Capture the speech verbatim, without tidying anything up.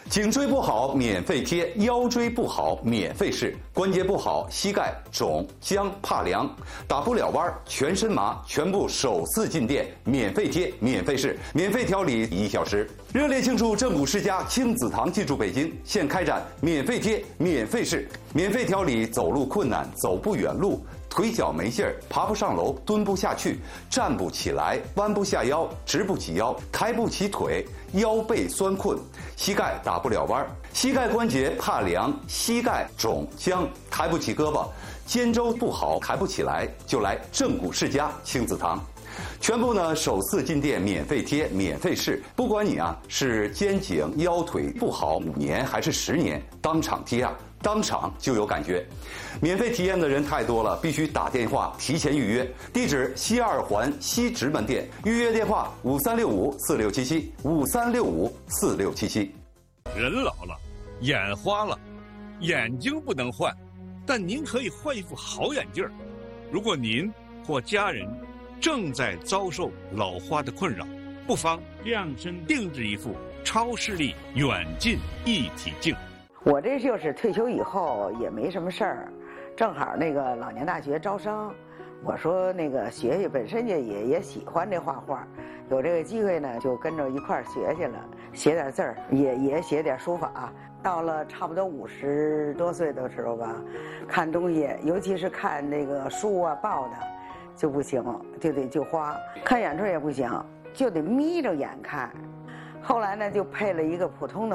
颈椎不好免费贴，腰椎不好免费试，关节不好膝盖肿僵怕凉，打不了弯全身麻，全部首次进店免费贴免费试，免费调理一小时。热烈庆祝正骨世家亲子堂进驻北京，现开展免费贴免费试，免费调理走路困难、走不远路、腿脚没劲儿、爬不上楼、蹲不下去、站不起来、弯不下腰、直不起腰、抬不起腿、腰背酸困、膝盖打不了弯、膝盖关节怕凉、膝盖肿僵、抬不起胳膊、肩周不好抬不起来，就来正骨世家亲子堂。全部呢首次进店免费贴免费试，不管你啊是肩颈腰腿不好五年还是十年，当场贴啊当场就有感觉。免费体验的人太多了，必须打电话提前预约。地址西二环西直门店，预约电话五三六五四六七七五三六五四六七七。 人老了，眼花了，眼睛不能换，但您可以换一副好眼镜儿。如果您或家人正在遭受老花的困扰，不妨量身定制一副超视力远近一体镜。 我这就是退休以后也没什么事儿，正好那个老年大学招生，我说那个学学，本身也也也喜欢这画画，有这个机会呢，就跟着一块儿学去了，写点字儿，也也写点书法。到了差不多五十多岁的时候吧，看东西，尤其是看那个书啊报的，就不行，就得就花。看远处也不行，就得眯着眼看。后来呢，就配了一个普通的